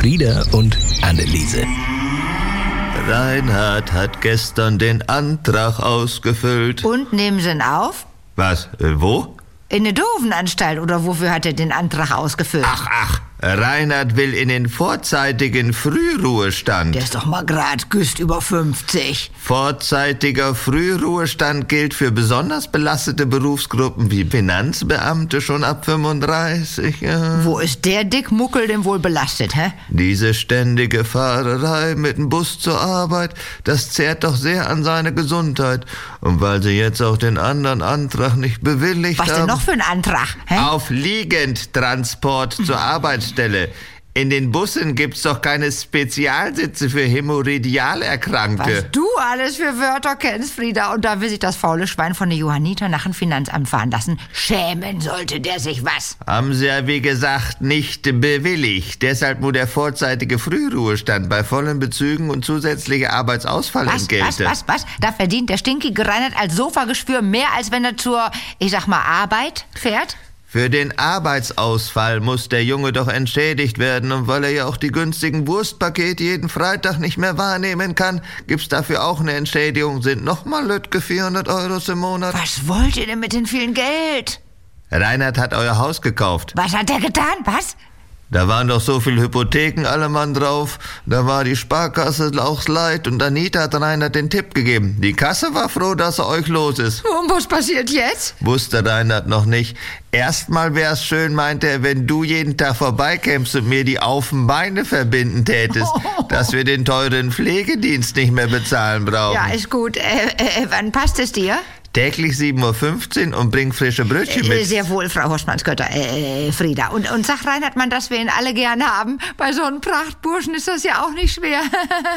Frieda und Anneliese. Reinhard hat gestern den Antrag ausgefüllt. Und nehmen Sie ihn auf? Was? Wo? In eine Doofenanstalt oder wofür hat er den Antrag ausgefüllt? Ach, Reinhard will in den vorzeitigen Frühruhestand. Der ist doch mal grad güst über 50. Vorzeitiger Frühruhestand gilt für besonders belastete Berufsgruppen wie Finanzbeamte schon ab 35. Ja. Wo ist der Dickmuckel denn wohl belastet, hä? Diese ständige Fahrerei mit dem Bus zur Arbeit, das zehrt doch sehr an seine Gesundheit. Und weil sie jetzt auch den anderen Antrag nicht bewilligt haben... Was denn noch für ein Antrag, hä? Auf Liegendtransport zur Arbeitsstelle. In den Bussen gibt's doch keine Spezialsitze für Hämorrhoidalerkrankte. Was du alles für Wörter kennst, Frieda. Und da will sich das faule Schwein von der Johanniter nach dem Finanzamt fahren lassen. Schämen sollte der sich was. Haben sie ja, wie gesagt, nicht bewilligt. Deshalb nur der vorzeitige Frühruhestand bei vollen Bezügen und zusätzliche Arbeitsausfallentgelte. Was? Da verdient der stinkige Reinhard als Sofageschwür mehr, als wenn er zur, ich sag mal, Arbeit fährt? Für den Arbeitsausfall muss der Junge doch entschädigt werden. Und weil er ja auch die günstigen Wurstpakete jeden Freitag nicht mehr wahrnehmen kann, gibt's dafür auch eine Entschädigung. Sind nochmal Lütke 400 € im Monat. Was wollt ihr denn mit dem vielen Geld? Reinhard hat euer Haus gekauft. Was hat er getan? Was? Da waren doch so viele Hypotheken alle Mann drauf. Da war die Sparkasse auch leid und Anita hat Reinhard den Tipp gegeben. Die Kasse war froh, dass er euch los ist. Und was passiert jetzt? Wusste Reinhard noch nicht. Erstmal wär's schön, meinte er, wenn du jeden Tag vorbeikämst und mir die Beine verbinden tätest, dass wir den teuren Pflegedienst nicht mehr bezahlen brauchen. Ja, ist gut. Wann passt es dir? Täglich 7:15 Uhr und bring frische Brötchen mit. Sehr wohl, Frau Horstmannsgötter, Frieda. Und sag Reinhard man, dass wir ihn alle gerne haben. Bei so einem Prachtburschen ist das ja auch nicht schwer.